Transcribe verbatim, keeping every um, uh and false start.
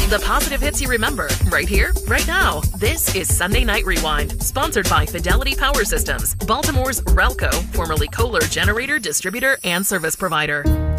The positive hits you remember, right here, right now. This is Sunday Night Rewind, sponsored by Fidelity Power Systems, Baltimore's Relco, formerly Kohler generator, distributor, and service provider.